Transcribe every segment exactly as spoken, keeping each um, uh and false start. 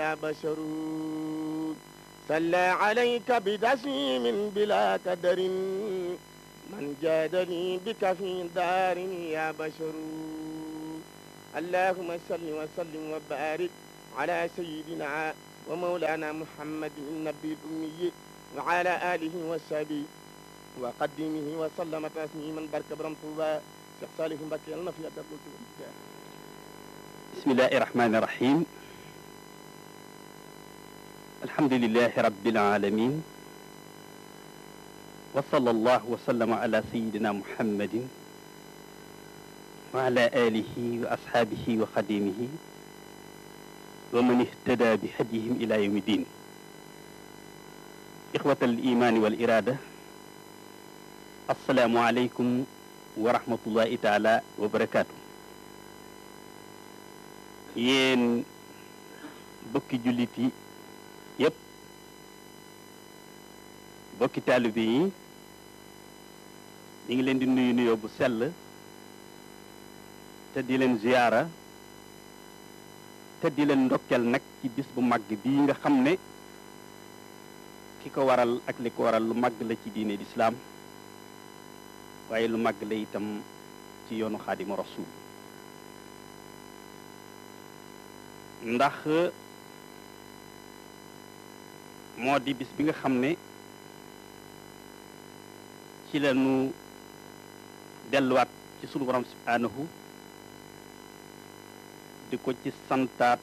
يا بشر صلى عليك بتسليم بلا قدر من جادني بك في دار يا بشر اللهم صل وسلم وبارك على سيدنا ومولانا محمد النبي الأمي وعلى آله وصحبه وقدمه وسلم تسليما برك برم طوبى شيخ صالح مبكي يالنا في أدب بسم الله الرحمن الرحيم الحمد لله رب العالمين وصلى الله وسلم على سيدنا محمد وعلى آله وأصحابه وخديمه ومن اهتدى بهديهم إلى يوم الدين إخوة الإيمان والإرادة السلام عليكم ورحمة الله تعالى وبركاته yéen bokki jullit yi yépp bokki taalibe yi ñu ngi leen di nuyu nuyoo bu sell te di leen ziyaara te di leen ndokkel nag ci bis bu màgg bii nga xam ne ki ko waral ak li ko waral lu màgg la ci diine lislaam waaye lu màgg la itam ci yoonu Xaadimu Rasuul ndax moo di bis bi nga xam ne ci la ñu delluwaat ci sunu borom subhaanahu di ko ci santaat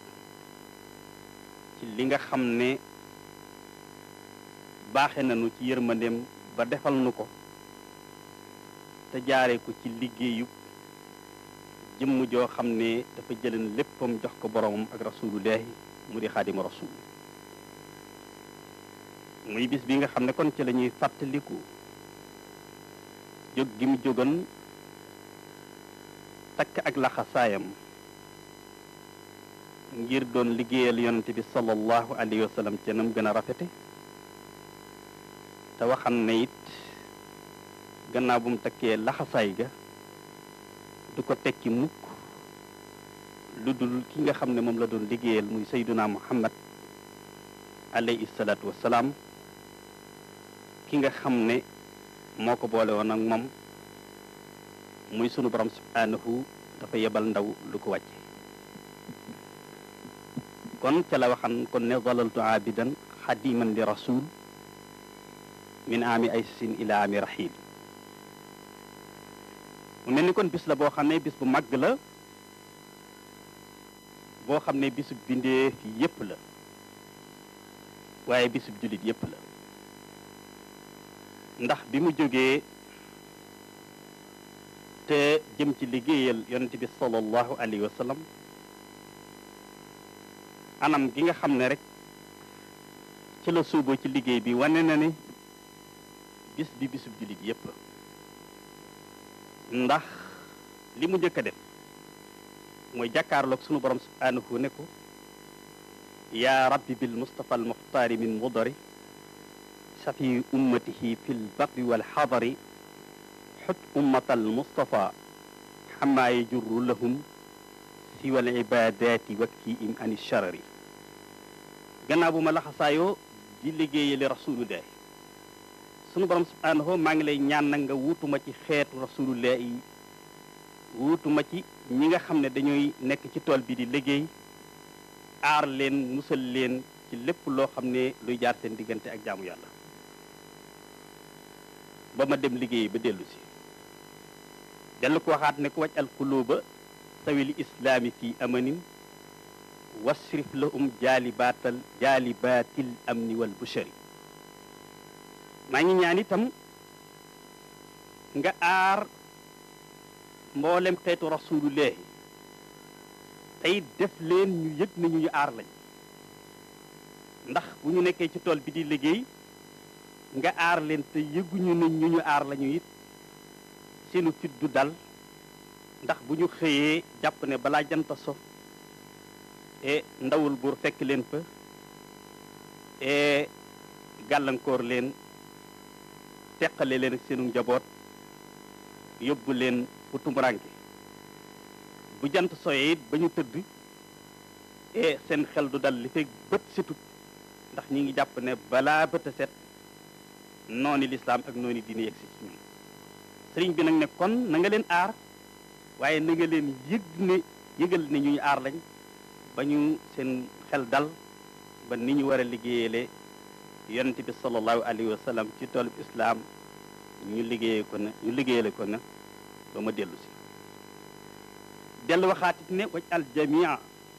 ci li nga xam ne baaxe nañu ci yërmandeem ba defal nu ko te jaaree ko ci liggéeyu jëmm joo xam ne dafa jëleen léppam jox ko boromam ak rasulullahi mu di xaadima rasul muy bis bi nga xam ne kon ci la ñuy fàttaliku jóg gi mu jógoon takk ak laxasaayam ngir doon liggéeyal yonente bi sallallahu alayhi wa sallam ca nam gën a rafete te waxan ne it gannaaw bu mu takkee laxasaay ga du ko tekki mukk lu dul ki nga xam ne moom la doon liggéeyal muy sayduna muhammad alayhi salaatu wassalaam ki nga xam ne moo ko boole woon ak moom muy sunu borom subhaanahu dafa yebal ndaw lu ko wàcce kon ca la waxan kon ne zalaltu abidan xadiman li rasul min ami aysin ila ami rahil mu mel ni kon bis la boo xam ne bis bu màgg la boo xam ne bisub bindee fi yépp la waaye bisub jullit yépp la ndax bi mu jógee te jëm ci liggéeyal yonent bi sallallahu alayhi wa sallam anam gi nga xam ne rek ci la suuboo ci liggéey bi wane na ne bis bi bisub jullit yépp la ndax li mu njëkk a def mooy jàkkaarloog sunu borom subhaanahu ne ko yaa rabbi bil mustafa al muxtaari min mudari safi ummatihi fi l baqi wal xadari xut ummata al mustafa xamaa yajurru lahum siwa al ibadati wakkiim ani sharari gannaaw bu ma laxasaayoo di liggéeyali rasulullahi sunu borom subhaanahu maa ngi lay ñaan nag nga wuutuma ci xeetu rasulullah yi wuutuma ci ñi nga xam ne dañuy nekk ci tool bi di liggéey aar leen musal leen ci lépp loo xam ne luy jaar seen diggante ak jaamu yàlla ba ma dem liggéey ba dellu si dellu ko waxaat ne ko waj al quluba sawil islaami fi amanin wasrif lahum jaalibatal jaalibatil amni wal bushari maa ngi ñaan itam nga aar mboolem xeetu rasulullahi tey def leen ñu yëg ne ñu aar lañ ndax bu ñu nekkee ci tool bi di liggéey nga aar leen te yëguñu ne ñu ñu aar lañu it seenu fit du dal ndax bu ñu xëyee jàpp ne balaa janta so e ndawul buur fekk leen fa e gàllankoor leen teqale leen ak seenu njaboot yóbbu leen fu tumuranke bu jant soyee it ba ñu tëdd e seen xel du dal li fekk bët setut ndax ñi ngi jàpp ne balaa bët a set nooni lislaam ak nooni diine yegg si ci ñun sëriñ bi nag ne kon na nga leen aar waaye na nga leen yëg ne yëgal ne ñuy aar lañ ba ñu seen xel dal ba ni ñu war a liggéeyale yonente bi sallallahu alayhi wa sallam ci toolub islaam ñu liggéeye ko na ñu liggéeyale ko na ba ma dellu si dellu waxaatit ne waj al jamia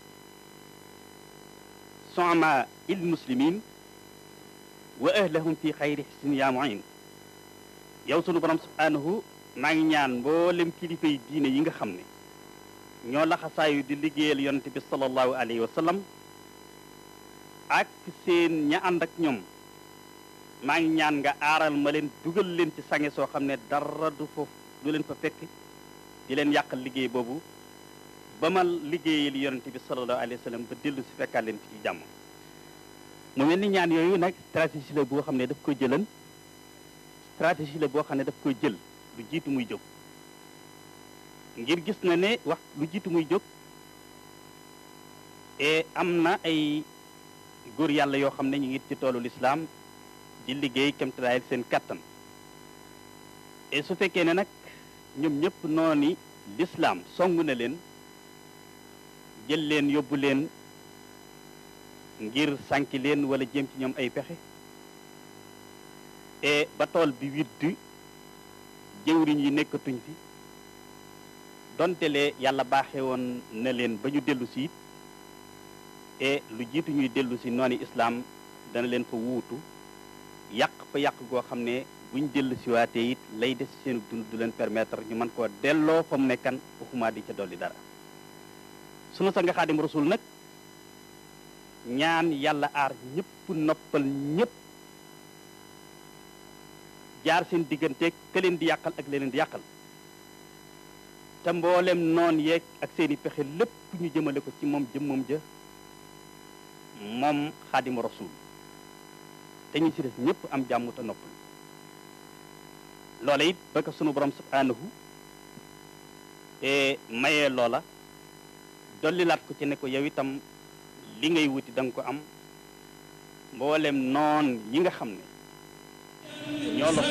soma il muslimin wa ahlahum fi xayri xisnin ya muin yow sunu borom subhanahu maa ngi ñaan mboolem kilifa yi diine yi nga xam ne ñoo laxasaayu di liggéeyal yonente bi sallallahu alayhi wa sallam ak seen ña ànd ak ñoom maa ngi ñaan nga aaral ma leen dugal leen ci sange soo xam ne dara du foofu du leen fa fekk di leen yàqal liggéey boobu ba ma liggéeyal yonente bi sallallahu alayhi wa sallam ba dellu si fekkaat leen fi ci jàmm mu mel ni ñaan yooyu nag stratégie la boo xam ne daf koy jëlan stratégie la boo xam ne daf koy jël lu jiitu muy jóg ngir gis na ne wax lu jiitu muy jóg et am na ay góor yàlla yoo xam ne ñu ngi ci toolu lislaam di liggéey kemtalaayal seen kattan et su fekkee ne nag ñoom ñëpp nooni lislaam song na leen jël leen yóbbu leen ngir sànki leen wala jéem ci ñoom ay pexe et ba tool bi widd jëwriñ yi nekkatuñ fi donte le yàlla baaxee woon na leen ba ñu dellu si et lu jiitu ñuy dellu si nooni islaam dana leen fa wuutu yàq fa yàq goo xam ne buñ dellu si waatee it lay des seen dund du leen permettre ñu mën koo delloo fa mu nekkan waxuma di ca dolli dara sunu sa nga xaadim rasul nag ñaan yàlla aar ñëpp noppal ñëpp jaar seen digganteeg ke leen di yàqal ak leneen di yàqal te mboolem noon yeeg ak seeni pexe lépp ñu jëmale ko ci moom jëmmam ja moom xaadimu rasul te ñu ci des ñëpp am jàmm te noppal loola it ba ko sunu borom subhanahu e mayee loola dollilaat ko ci ne ko yow itam li ngay wuti da nga ko am mboolem noon yi nga xam ne ñoo la